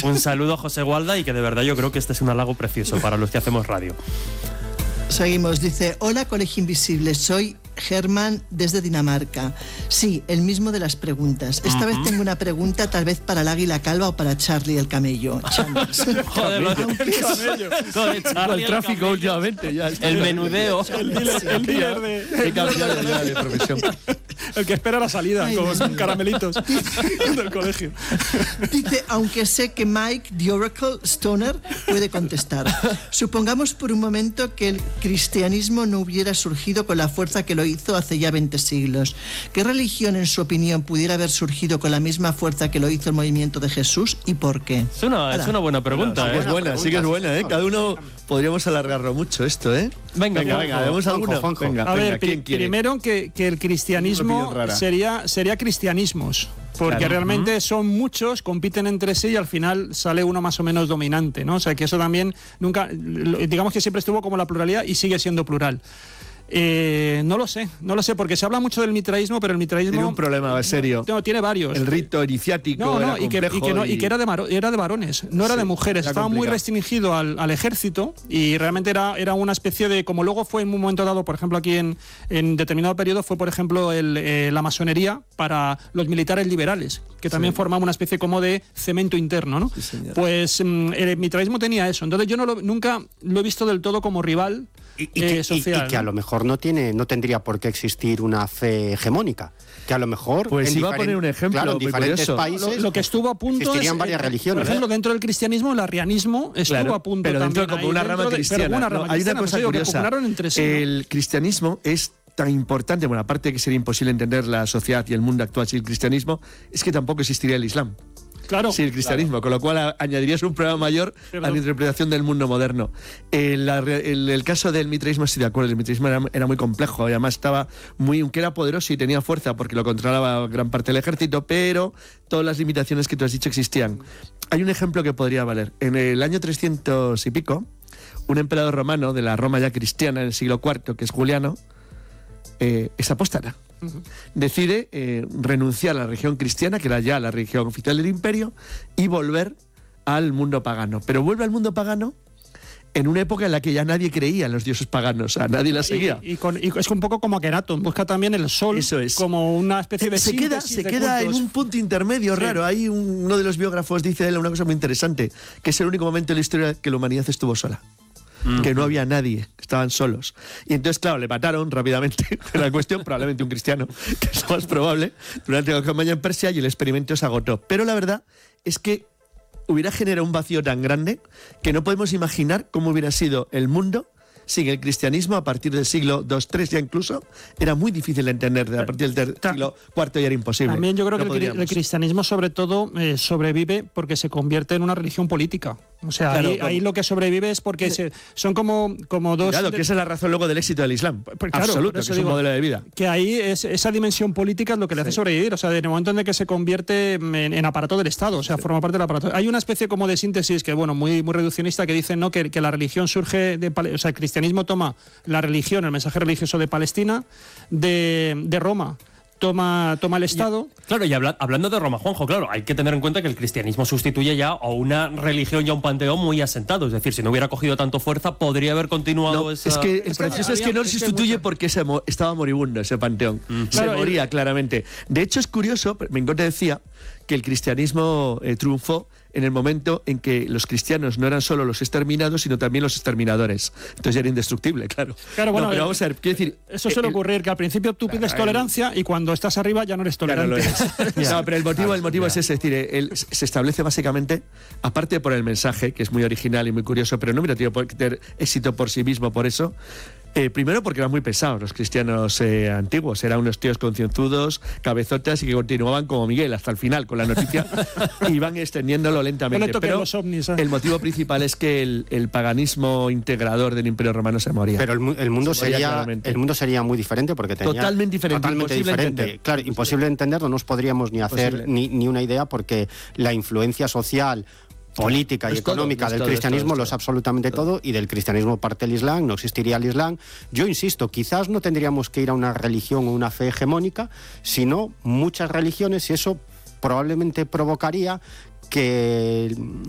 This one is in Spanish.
Un saludo a José Gualda y que de verdad yo creo que este es un halago precioso para los que hacemos radio. Seguimos, dice: hola Colegio Invisible, soy Germán desde Dinamarca. Sí, el mismo de las preguntas. Esta vez tengo una pregunta, tal vez para el águila calva o para Charlie el camello. Joder, el tráfico últimamente. Ya el menudeo. El dealer de profesión. El que espera la salida con caramelitos del colegio. Dice: aunque sé que Mike, the Oracle Stoner, puede contestar. Supongamos por un momento que el cristianismo no hubiera surgido con la fuerza que lo hizo hace ya 20 siglos. ¿Qué religión, en su opinión, pudiera haber surgido con la misma fuerza que lo hizo el movimiento de Jesús y por qué? Es una buena pregunta. Sí, sí que es buena, ¿eh? Cada uno podríamos alargarlo mucho esto, ¿eh? Venga, ¿vemos alguno? Venga, a ver, ¿quién quiere? primero que el cristianismo sería cristianismos. Porque realmente son muchos, compiten entre sí y al final sale uno más o menos dominante, ¿no? O sea, que eso también nunca, digamos que siempre estuvo como la pluralidad y sigue siendo plural. No lo sé, porque se habla mucho del mitraísmo, pero el mitraísmo... Tiene un problema serio. No, tiene varios. El rito iniciático era complejo y que era de varones, no era de mujeres. Estaba muy restringido al ejército y realmente era una especie de... Como luego fue en un momento dado, por ejemplo, aquí en determinado periodo, fue, por ejemplo, la masonería para los militares liberales, que también formaba una especie como de cemento interno, ¿no? Sí, pues el mitraísmo tenía eso. Entonces yo nunca lo he visto del todo como rival social. Y que a lo mejor no tendría por qué existir una fe hegemónica. Que a lo mejor... Pues iba a poner un ejemplo, claro, en muy diferentes curioso. países Lo que estuvo a punto existirían varias religiones. Por ejemplo, dentro del cristianismo, el arrianismo estuvo a punto pero dentro también. Como una rama cristiana. Hay una cosa curiosa. Entre sí, el cristianismo es tan importante, bueno, aparte de que sería imposible entender la sociedad y el mundo actual sin el cristianismo, es que tampoco existiría el Islam. Claro. Sí, el cristianismo, con lo cual añadirías un problema mayor a la interpretación del mundo moderno. El caso del mitraísmo, estoy de acuerdo, el mitraísmo era muy complejo, y además estaba aunque era poderoso y tenía fuerza porque lo controlaba gran parte del ejército, pero todas las limitaciones que tú has dicho existían. Hay un ejemplo que podría valer. En el año 300 y pico, un emperador romano de la Roma ya cristiana en el siglo IV, que es Juliano, es apóstata. Decide renunciar a la religión cristiana, que era ya la religión oficial del imperio, y volver al mundo pagano. Pero vuelve al mundo pagano en una época en la que ya nadie creía en los dioses paganos, o sea, nadie la seguía. Y es un poco como Akhenaton, busca también el sol. Eso es. Como una especie de se queda en un punto intermedio raro. Hay uno de los biógrafos dice él una cosa muy interesante, que es el único momento en la historia que la humanidad estuvo sola. Que no había nadie, que estaban solos. Y entonces, claro, le mataron rápidamente. La cuestión, probablemente un cristiano, que es lo más probable, durante la campaña en Persia, y el experimento se agotó. Pero la verdad es que hubiera generado un vacío tan grande que no podemos imaginar cómo hubiera sido el mundo sin el cristianismo a partir del siglo II, III ya incluso. Era muy difícil de entender, a partir del siglo IV ya era imposible. También yo creo que el cristianismo sobre todo sobrevive porque se convierte en una religión política. O sea, claro, ahí lo que sobrevive es porque son como dos... Claro, que esa es la razón luego del éxito del Islam. Claro, absoluto, que es un modelo de vida. Que ahí esa dimensión política es lo que le hace sobrevivir. O sea, en el momento en que se convierte en aparato del Estado, o sea, forma parte del aparato. Hay una especie como de síntesis que, bueno, muy reduccionista, que dice, ¿no?, que la religión surge o sea, el cristianismo toma la religión, el mensaje religioso de Palestina, de Roma. Toma el Estado. Claro, y hablando de Roma, Juanjo, claro, hay que tener en cuenta que el cristianismo sustituye ya a una religión y a un panteón muy asentado. Es decir, si no hubiera cogido tanto fuerza, podría haber continuado esa... Es que el proceso es que no sustituye porque estaba moribundo ese panteón. Se moría claramente. De hecho, es curioso, Mengón te decía que el cristianismo triunfó en el momento en que los cristianos no eran solo los exterminados, sino también los exterminadores. Entonces ya era indestructible, claro. Bueno, pero vamos a ver, quiero decir... Eso suele ocurrir, que al principio tú pides tolerancia y cuando estás arriba ya no eres tolerante. No, pero el motivo es ese, es decir, se establece básicamente, aparte por el mensaje, que es muy original y muy curioso, pero no hubiera tenido por tener éxito por sí mismo por eso. Primero porque eran muy pesados los cristianos antiguos, eran unos tíos concienzudos, cabezotas, y que continuaban como Miguel hasta el final con la noticia y iban extendiéndolo lentamente. Pero los ovnis, el motivo principal es que el paganismo integrador del Imperio Romano se moría. Pero el mundo sería muy diferente porque tenía... Totalmente diferente. Claro, imposible de entenderlo, no nos podríamos ni hacer ni una idea porque la influencia social, política y económica del cristianismo lo es absolutamente todo, y del cristianismo parte el Islam, no existiría el Islam. Yo insisto, quizás no tendríamos que ir a una religión o una fe hegemónica, sino muchas religiones, y eso probablemente provocaría que